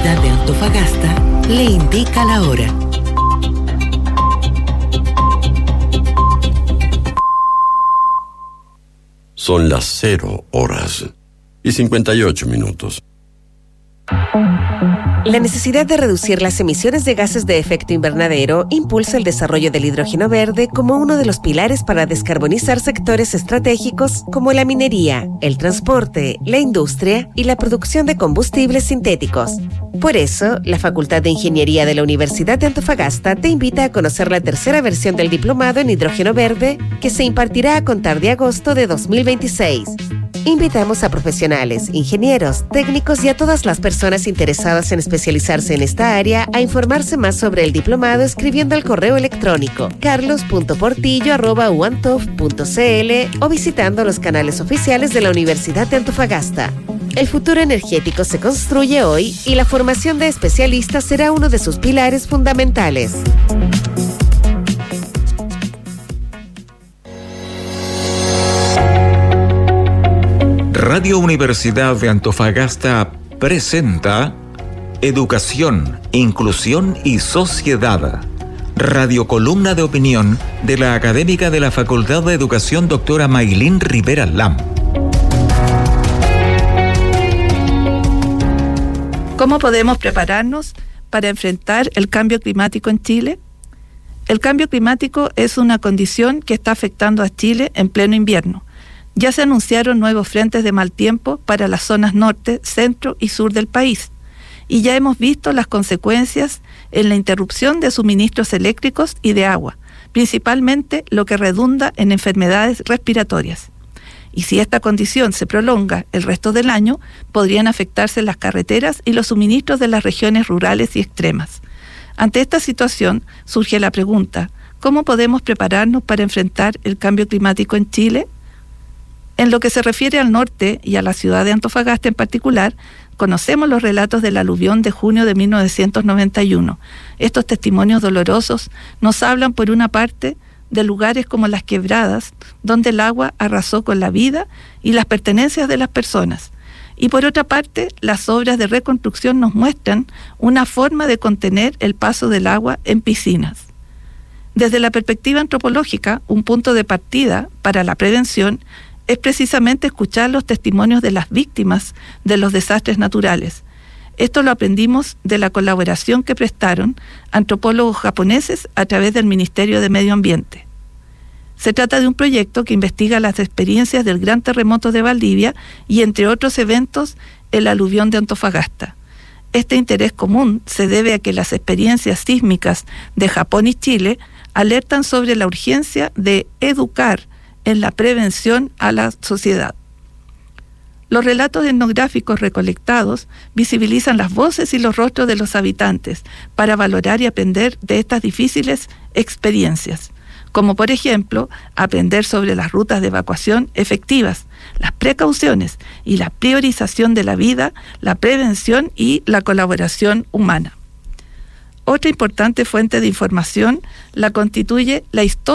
Universidad de Antofagasta le indica la hora. Son las 0:58. La necesidad de reducir las emisiones de gases de efecto invernadero impulsa el desarrollo del hidrógeno verde como uno de los pilares para descarbonizar sectores estratégicos como la minería, el transporte, la industria y la producción de combustibles sintéticos. Por eso, la Facultad de Ingeniería de la Universidad de Antofagasta te invita a conocer la tercera versión del diplomado en hidrógeno verde que se impartirá a contar de agosto de 2026. Invitamos a profesionales, ingenieros, técnicos y a todas las personas interesadas en especializarse en esta área a informarse más sobre el diplomado escribiendo al correo electrónico carlos.portillo@uantof.cl o visitando los canales oficiales de la Universidad de Antofagasta. El futuro energético se construye hoy y la formación de especialistas será uno de sus pilares fundamentales. Radio Universidad de Antofagasta presenta Educación, Inclusión y Sociedad. Radiocolumna de opinión de la académica de la Facultad de Educación, doctora Maylin Rivera Lam. ¿Cómo podemos prepararnos para enfrentar el cambio climático en Chile? El cambio climático es una condición que está afectando a Chile en pleno invierno. Ya se anunciaron nuevos frentes de mal tiempo para las zonas norte, centro y sur del país. Y ya hemos visto las consecuencias en la interrupción de suministros eléctricos y de agua, principalmente lo que redunda en enfermedades respiratorias. Y si esta condición se prolonga el resto del año, podrían afectarse las carreteras y los suministros de las regiones rurales y extremas. Ante esta situación surge la pregunta, ¿cómo podemos prepararnos para enfrentar el cambio climático en Chile? En lo que se refiere al norte y a la ciudad de Antofagasta en particular, conocemos los relatos del aluvión de junio de 1991. Estos testimonios dolorosos nos hablan, por una parte, de lugares como las quebradas, donde el agua arrasó con la vida y las pertenencias de las personas. Y por otra parte, las obras de reconstrucción nos muestran una forma de contener el paso del agua en piscinas. Desde la perspectiva antropológica, un punto de partida para la prevención es precisamente escuchar los testimonios de las víctimas de los desastres naturales. Esto lo aprendimos de la colaboración que prestaron antropólogos japoneses a través del Ministerio de Medio Ambiente. Se trata de un proyecto que investiga las experiencias del gran terremoto de Valdivia y, entre otros eventos, el aluvión de Antofagasta. Este interés común se debe a que las experiencias sísmicas de Japón y Chile alertan sobre la urgencia de educar en la prevención a la sociedad. Los relatos etnográficos recolectados visibilizan las voces y los rostros de los habitantes para valorar y aprender de estas difíciles experiencias, como por ejemplo, aprender sobre las rutas de evacuación efectivas, las precauciones y la priorización de la vida, la prevención y la colaboración humana. Otra importante fuente de información la constituye la historia